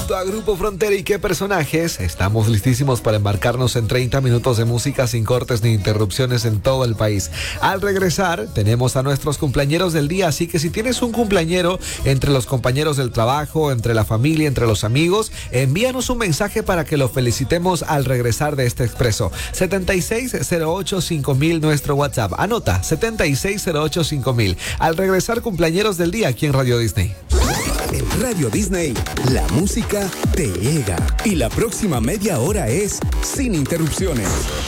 junto a Grupo Frontera y qué personajes, estamos listísimos para embarcarnos en 30 minutos de música sin cortes ni interrupciones en todo el país. Al regresar, tenemos a nuestros cumpleañeros del día, así que si tienes un cumpleañero entre los compañeros del trabajo, entre la familia, entre los amigos, envíanos un mensaje para que lo felicitemos al regresar de este expreso. 76085000 nuestro WhatsApp. Anota, 76085000. Al regresar, cumpleañeros del día aquí en Radio Disney. En Radio Disney, la música te llega. Y la próxima media hora es sin interrupciones.